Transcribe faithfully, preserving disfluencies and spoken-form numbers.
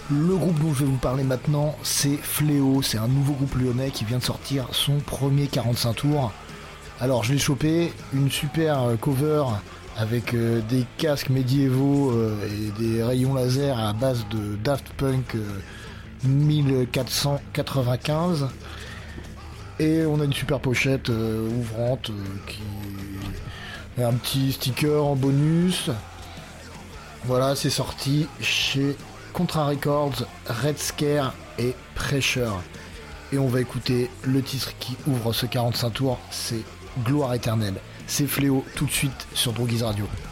Le groupe dont je vais vous parler maintenant, c'est Fléau. C'est un nouveau groupe lyonnais qui vient de sortir son premier quarante-cinq tours. Alors je l'ai chopé, une super cover avec euh, des casques médiévaux euh, et des rayons laser à base de Daft Punk euh, mille quatre cent quatre-vingt-quinze. Et on a une super pochette euh, ouvrante euh, qui a un petit sticker en bonus. Voilà, c'est sorti chez Contra Records, Red Scare et Pressure. Et on va écouter le titre qui ouvre ce quarante-cinq tours, c'est Gloire éternelle. C'est Fléau tout de suite sur Droguise Radio.